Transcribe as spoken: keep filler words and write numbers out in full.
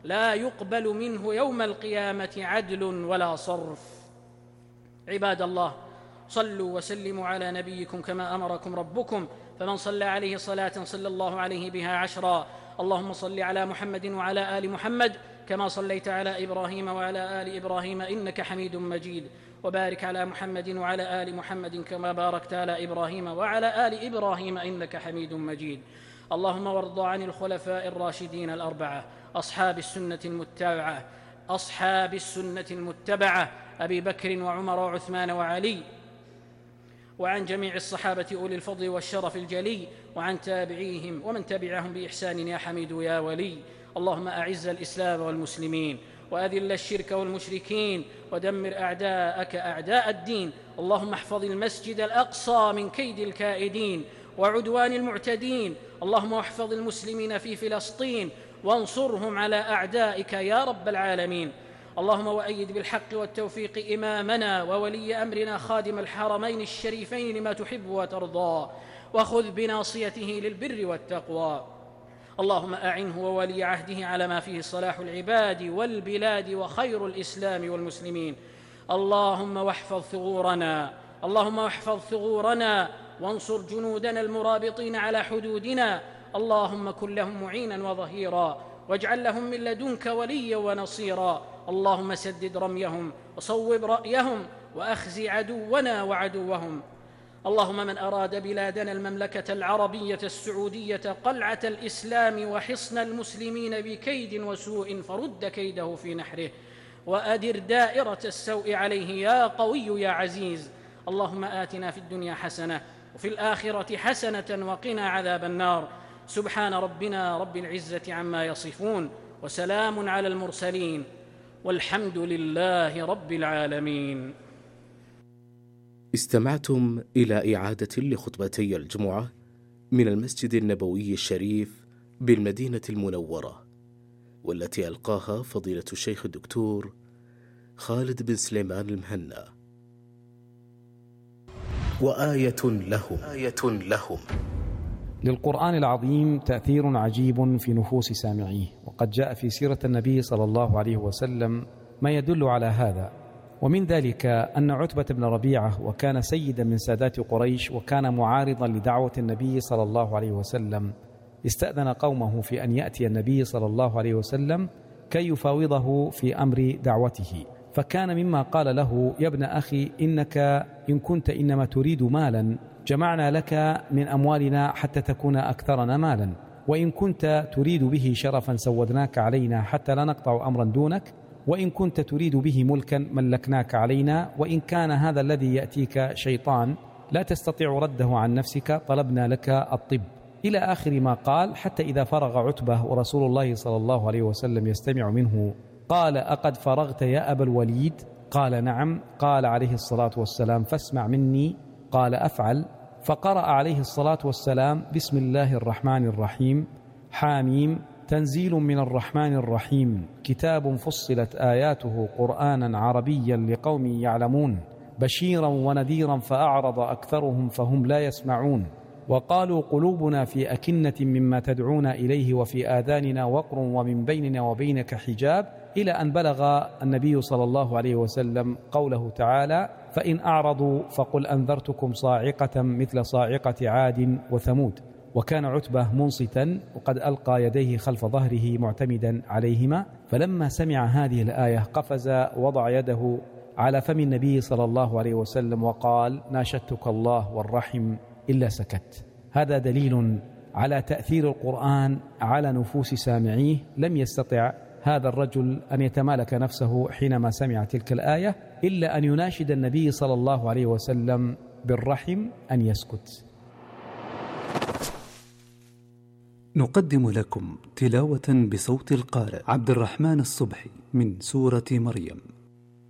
لا يقبل منه يوم القيامة عدل ولا صرف. عباد الله، صلوا وسلموا على نبيكم كما أمركم ربكم، فمن صلى عليه صلاة صلى الله عليه بها عشرا. اللهم صل على محمد وعلى آل محمد كما صليت على إبراهيم وعلى آل إبراهيم إنك حميد مجيد، وبارك على محمد وعلى آل محمد كما باركت على إبراهيم وعلى آل إبراهيم إنك حميد مجيد. اللهم وارض عن الخلفاء الراشدين الأربعة أصحاب السنة المتبعة أصحاب السنة المتبعة أبي بكر وعمر وعثمان وعلي، وعن جميع الصحابة أولي الفضل والشرف الجلي، وعن تابعيهم ومن تبعهم بإحسان يا حميد يا ولي. اللهم أعز الإسلام والمسلمين، وأذل الشرك والمشركين، ودمر أعداءك أعداء الدين. اللهم احفظ المسجد الأقصى من كيد الكائدين وعدوان المعتدين. اللهم احفظ المسلمين في فلسطين وانصرهم على أعدائك يا رب العالمين. اللهم وأيد بالحق والتوفيق إمامنا وولي أمرنا خادم الحرمين الشريفين لما تحب وترضى، وخذ بناصيته للبر والتقوى. اللهم أعنه وولي عهده على ما فيه صلاح العباد والبلاد وخير الإسلام والمسلمين. اللهم واحفظ ثغورنا اللهم واحفظ ثغورنا وانصر جنودنا المرابطين على حدودنا. اللهم كن لهم معينا وظهيرا، واجعل لهم من لدنك وليا ونصيرا. اللهم سدد رميهم وصوب رأيهم وأخزي عدونا وعدوهم. اللهم من أراد بلادنا المملكة العربية السعودية قلعة الإسلام وحصن المسلمين بكيد وسوء فرد كيده في نحره، وأدر دائرة السوء عليه يا قوي يا عزيز. اللهم آتنا في الدنيا حسنة وفي الآخرة حسنة وقنا عذاب النار. سبحان ربنا رب العزة عما يصفون، وسلام على المرسلين، والحمد لله رب العالمين. استمعتم إلى إعادة لخطبتي الجمعة من المسجد النبوي الشريف بالمدينة المنورة، والتي ألقاها فضيلة الشيخ الدكتور خالد بن سليمان المهنا. وآية لهم آية لهم للقرآن العظيم تأثير عجيب في نفوس سامعيه، وقد جاء في سيرة النبي صلى الله عليه وسلم ما يدل على هذا. ومن ذلك أن عتبة بن ربيعة، وكان سيدا من سادات قريش وكان معارضا لدعوة النبي صلى الله عليه وسلم، استأذن قومه في أن يأتي النبي صلى الله عليه وسلم كي يفاوضه في أمر دعوته. فكان مما قال له: يا ابن أخي، إنك إن كنت إنما تريد مالا جمعنا لك من أموالنا حتى تكون أكثرنا مالا، وإن كنت تريد به شرفا سودناك علينا حتى لا نقطع أمرا دونك، وإن كنت تريد به ملكا ملكناك علينا، وإن كان هذا الذي يأتيك شيطان لا تستطيع رده عن نفسك طلبنا لك الطب، إلى آخر ما قال. حتى إذا فرغ عتبة ورسول الله صلى الله عليه وسلم يستمع منه قال: أقد فرغت يا أبا الوليد؟ قال: نعم. قال عليه الصلاة والسلام: فاسمع مني. قال: أفعل. فقرأ عليه الصلاة والسلام: بسم الله الرحمن الرحيم، حاميم، تنزيل من الرحمن الرحيم، كتاب فصلت آياته قرآنا عربيا لقوم يعلمون، بشيرا ونذيرا فأعرض أكثرهم فهم لا يسمعون، وقالوا قلوبنا في أكنة مما تدعونا إليه وفي آذاننا وقر ومن بيننا وبينك حجاب، إلى أن بلغ النبي صلى الله عليه وسلم قوله تعالى: فإن أعرضوا فقل أنذرتكم صاعقة مثل صاعقة عاد وثمود. وكان عتبة منصتا، وقد ألقى يديه خلف ظهره معتمدا عليهما، فلما سمع هذه الآية قفز وضع يده على فم النبي صلى الله عليه وسلم وقال: ناشدتك الله والرحم إلا سكت. هذا دليل على تأثير القرآن على نفوس سامعيه. لم يستطع هذا الرجل أن يتمالك نفسه حينما سمع تلك الآية، إلا أن يناشد النبي صلى الله عليه وسلم بالرحم أن يسكت. نقدم لكم تلاوة بصوت القارئ عبد الرحمن الصبحي من سورة مريم.